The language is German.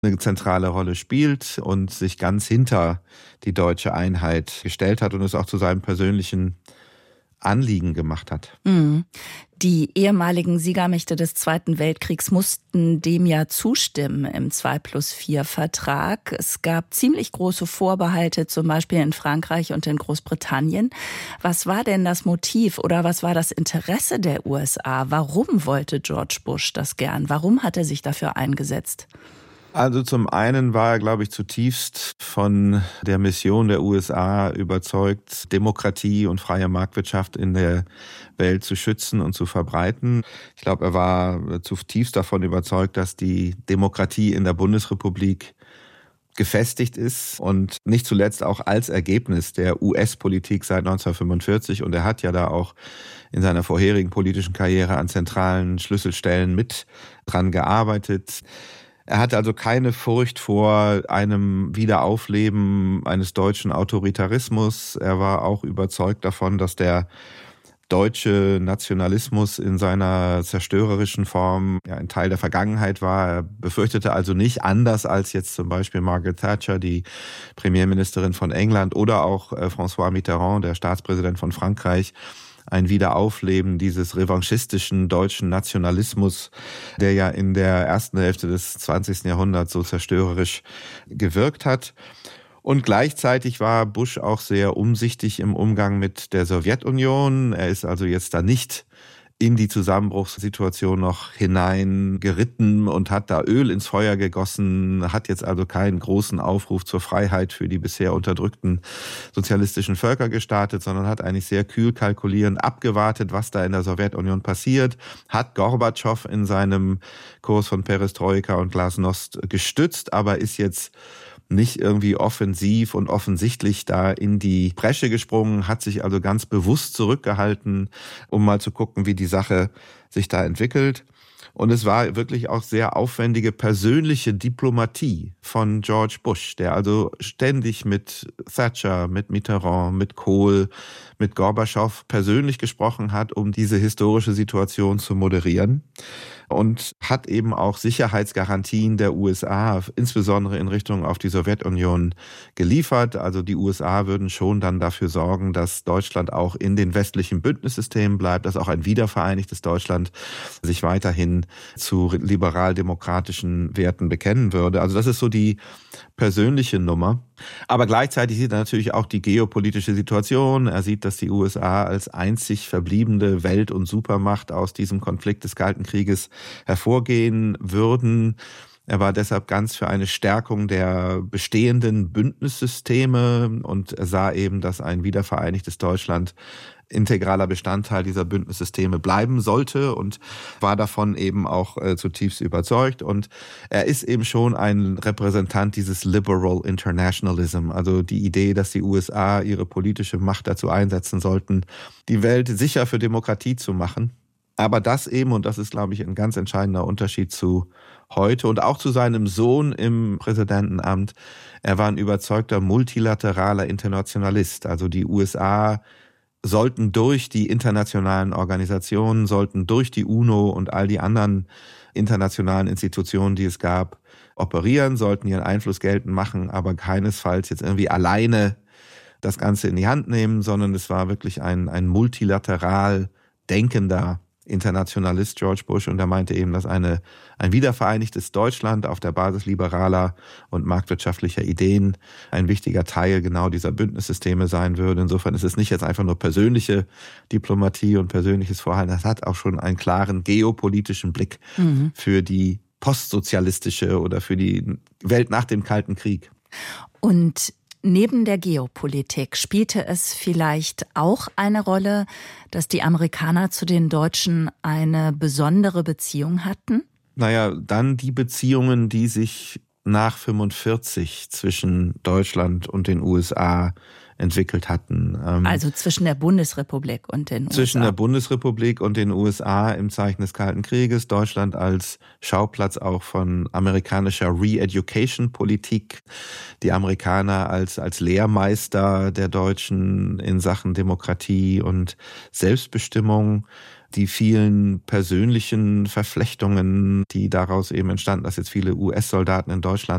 eine zentrale Rolle spielt und sich ganz hinter die deutsche Einheit gestellt hat und es auch zu seinem persönlichen Anliegen gemacht hat. Die ehemaligen Siegermächte des Zweiten Weltkriegs mussten dem ja zustimmen im 2+4-Vertrag. Es gab ziemlich große Vorbehalte, zum Beispiel in Frankreich und in Großbritannien. Was war denn das Motiv oder was war das Interesse der USA? Warum wollte George Bush das gern? Warum hat er sich dafür eingesetzt? Also zum einen war er, glaube ich, zutiefst von der Mission der USA überzeugt, Demokratie und freie Marktwirtschaft in der Welt zu schützen und zu verbreiten. Ich glaube, er war zutiefst davon überzeugt, dass die Demokratie in der Bundesrepublik gefestigt ist und nicht zuletzt auch als Ergebnis der US-Politik seit 1945. Und er hat ja da auch in seiner vorherigen politischen Karriere an zentralen Schlüsselstellen mit dran gearbeitet. Er hatte also keine Furcht vor einem Wiederaufleben eines deutschen Autoritarismus. Er war auch überzeugt davon, dass der deutsche Nationalismus in seiner zerstörerischen Form ja ein Teil der Vergangenheit war. Er befürchtete also nicht, anders als jetzt zum Beispiel Margaret Thatcher, die Premierministerin von England, oder auch François Mitterrand, der Staatspräsident von Frankreich, ein Wiederaufleben dieses revanchistischen deutschen Nationalismus, der ja in der ersten Hälfte des 20. Jahrhunderts so zerstörerisch gewirkt hat. Und gleichzeitig war Bush auch sehr umsichtig im Umgang mit der Sowjetunion. Er ist also jetzt da nicht in die Zusammenbruchssituation noch hineingeritten und hat da Öl ins Feuer gegossen, hat jetzt also keinen großen Aufruf zur Freiheit für die bisher unterdrückten sozialistischen Völker gestartet, sondern hat eigentlich sehr kühl kalkulierend abgewartet, was da in der Sowjetunion passiert, hat Gorbatschow in seinem Kurs von Perestroika und Glasnost gestützt, aber ist jetzt nicht irgendwie offensiv und offensichtlich da in die Bresche gesprungen, hat sich also ganz bewusst zurückgehalten, um mal zu gucken, wie die Sache sich da entwickelt. Und es war wirklich auch sehr aufwendige persönliche Diplomatie von George Bush, der also ständig mit Thatcher, mit Mitterrand, mit Kohl, mit Gorbatschow persönlich gesprochen hat, um diese historische Situation zu moderieren. Und hat eben auch Sicherheitsgarantien der USA, insbesondere in Richtung auf die Sowjetunion, geliefert. Also die USA würden schon dann dafür sorgen, dass Deutschland auch in den westlichen Bündnissystemen bleibt, dass auch ein wiedervereinigtes Deutschland sich weiterhin zu liberal-demokratischen Werten bekennen würde. Also das ist so die persönliche Nummer. Aber gleichzeitig sieht er natürlich auch die geopolitische Situation. Er sieht, dass die USA als einzig verbliebene Welt- und Supermacht aus diesem Konflikt des Kalten Krieges hervorgehen würden. Er war deshalb ganz für eine Stärkung der bestehenden Bündnissysteme und er sah eben, dass ein wiedervereinigtes Deutschland integraler Bestandteil dieser Bündnissysteme bleiben sollte und war davon eben auch zutiefst überzeugt. Und er ist eben schon ein Repräsentant dieses Liberal Internationalism, also die Idee, dass die USA ihre politische Macht dazu einsetzen sollten, die Welt sicher für Demokratie zu machen. Aber das eben, und das ist, glaube ich, ein ganz entscheidender Unterschied zu heute und auch zu seinem Sohn im Präsidentenamt, er war ein überzeugter multilateraler Internationalist. Also die USA sollten durch die internationalen Organisationen, sollten durch die UNO und all die anderen internationalen Institutionen, die es gab, operieren, sollten ihren Einfluss geltend machen, aber keinesfalls jetzt irgendwie alleine das Ganze in die Hand nehmen, sondern es war wirklich ein multilateral denkender Internationalist George Bush und er meinte eben, dass ein wiedervereinigtes Deutschland auf der Basis liberaler und marktwirtschaftlicher Ideen ein wichtiger Teil genau dieser Bündnissysteme sein würde. Insofern ist es nicht jetzt einfach nur persönliche Diplomatie und persönliches Vorhalten, das hat auch schon einen klaren geopolitischen Blick für die postsozialistische oder für die Welt nach dem Kalten Krieg. Und neben der Geopolitik spielte es vielleicht auch eine Rolle, dass die Amerikaner zu den Deutschen eine besondere Beziehung hatten? Naja, dann die Beziehungen, die sich nach 1945 zwischen Deutschland und den USA entwickelt hatten. Also zwischen der Bundesrepublik und den USA. Zwischen der Bundesrepublik und den USA im Zeichen des Kalten Krieges. Deutschland als Schauplatz auch von amerikanischer Re-Education-Politik. Die Amerikaner als Lehrmeister der Deutschen in Sachen Demokratie und Selbstbestimmung. Die vielen persönlichen Verflechtungen, die daraus eben entstanden, dass jetzt viele US-Soldaten in Deutschland